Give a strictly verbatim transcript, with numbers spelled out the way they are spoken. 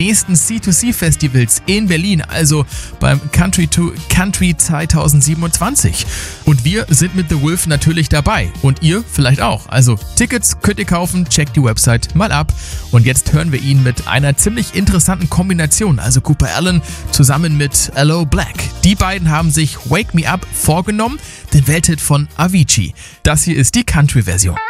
nächsten C zwei C Festivals in Berlin, also beim Country to Country zwanzig siebenundzwanzig. Und wir sind mit The Wolf natürlich dabei und ihr vielleicht auch. Also Tickets könnt ihr kaufen, checkt die Website mal ab. Und jetzt hören wir ihn mit einer ziemlich interessanten Kombination, also Cooper Alan zusammen mit Aloe Black. Die beiden haben sich Wake Me Up vorgenommen, den Welthit von Avicii. Das hier ist die Country-Version.